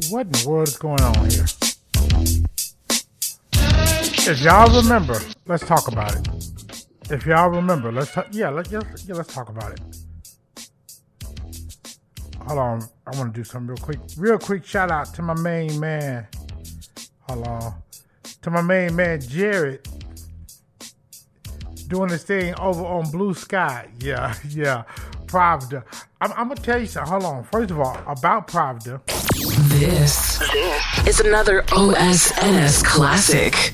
What in the world is going on here? If y'all remember, let's talk about it. If y'all remember, let's talk about it. Hold on, I want to do something real quick. Shout out to my main man. Hold on, to my main man Jared, doing this thing over on Blue Sky. Yeah, Pravda. I'm gonna tell you something. Hold on. First of all, about Pravda. This is another OSNS classic.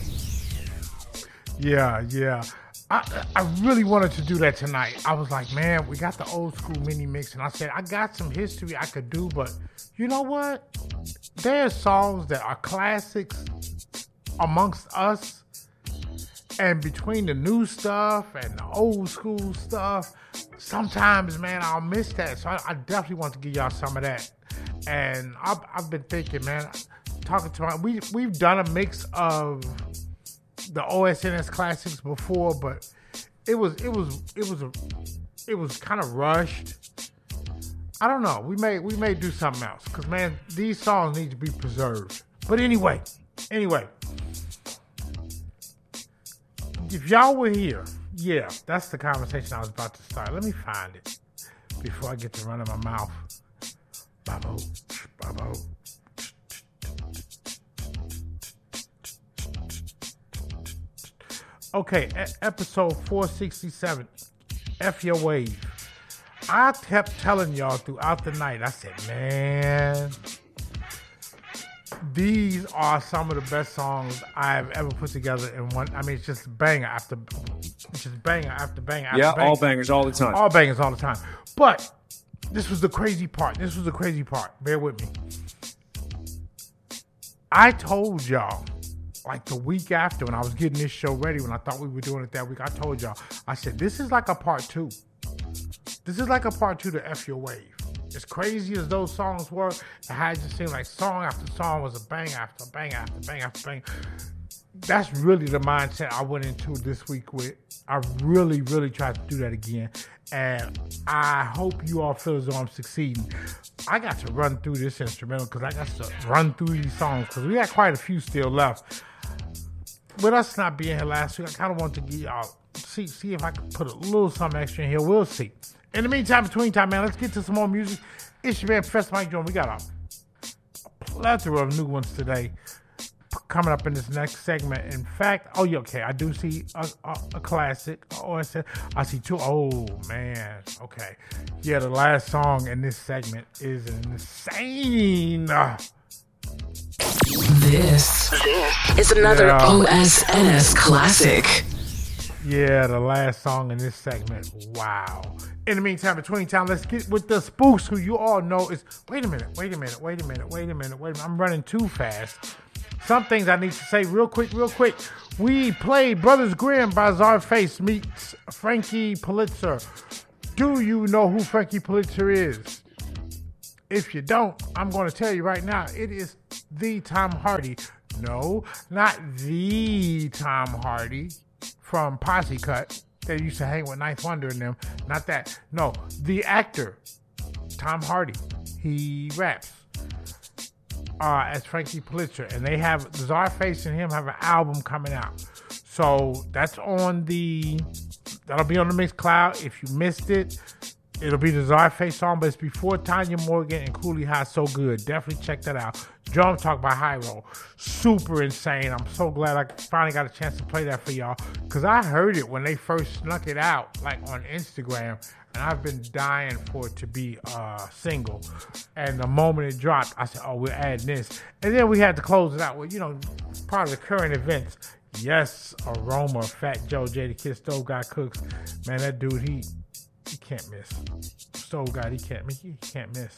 Yeah. I really wanted to do that tonight. I was like, man, we got the old school mini mix, and I said I got some history I could do, but you know what? There's songs that are classics amongst us, and between the new stuff and the old school stuff, sometimes, man, I'll miss that. So I definitely want to give y'all some of that. And I've been thinking, man, talking to we've done a mix of the OSNS classics before, but it was kind of rushed. I don't know. We may do something else because, man, these songs need to be preserved. But anyway, if y'all were here, yeah, that's the conversation I was about to start. Let me find it before I get to running my mouth. Babo. Okay, episode 467, F Your Wave. I kept telling y'all throughout the night, I said, man, these are some of the best songs I've ever put together in one. I mean, it's just banger after banger. Yeah, all bangers all the time. All bangers all the time. But this was the crazy part. Bear with me. I told y'all, like the week after when I was getting this show ready, when I thought we were doing it that week, I told y'all, I said, this is like a part two. This is like a part two to F Your Wave. As crazy as those songs were, it had just seemed like song after song was a bang after bang after bang after bang. That's really the mindset I went into this week with. I really tried to do that again. And I hope you all feel as though I'm succeeding. I got to run through this instrumental because I got to run through these songs because we got quite a few still left. With us not being here last week, I kind of want to get y'all, see if I can put a little something extra in here. We'll see. In the meantime, between time, man, let's get to some more music. It's your man, Professor Mike Jones. We got a plethora of new ones today coming up in this next segment. In fact, I do see a classic. I see two. Oh, man. Okay. Yeah, the last song in this segment is insane. This is another OSNS classic. Yeah, the last song in this segment. Wow. In the meantime, between time, let's get with the Spooks, who you all know is... Wait a minute. I'm running too fast. Some things I need to say real quick. We played Brothers Grimm by Czarface meets Frankie Pulitzer. Do you know who Frankie Pulitzer is? If you don't, I'm going to tell you right now. It is the Tom Hardy. No, not the Tom Hardy from Posse Cut that used to hang with Ninth Wonder and them. Not that. No, the actor, Tom Hardy. He raps as Frankie Pulitzer. And they have, Czarface and him have an album coming out. So that'll be on the Mixcloud. If you missed it, it'll be the Czarface song, but it's before Tanya Morgan and Cooley High So Good. Definitely check that out. Drum Talk by Hyro. Super insane. I'm so glad I finally got a chance to play that for y'all. Because I heard it when they first snuck it out, like on Instagram. And I've been dying for it to be single. And the moment it dropped, I said, oh, we're adding this. And then we had to close it out with, part of the current events. Yes, Aroma, Fat Joe, Jada Kidd, Stove Guy Cooks. Man, that dude, he can't miss. Stove God, he can't miss.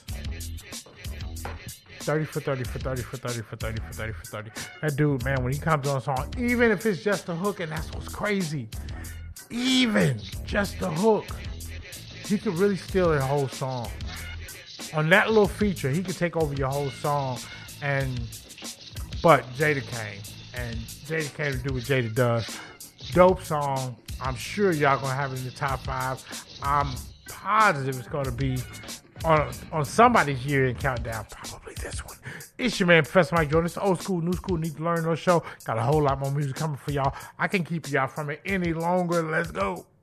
30 for 30 for 30 for 30 for 30 for 30 for 30. That dude, man, when he comes on a song, even if it's just a hook, and that's what's crazy, even just a hook, he could really steal a whole song. On that little feature, he could take over your whole song. But Jada came, and Jada came to do what Jada does. Dope song. I'm sure y'all gonna have it in the top 5. I'm positive it's gonna be on somebody's year-end countdown. Probably this one. It's your man, Professor Mike Jordan. It's old school, new school, need to learn no show. Got a whole lot more music coming for y'all. I can keep y'all from it any longer. Let's go.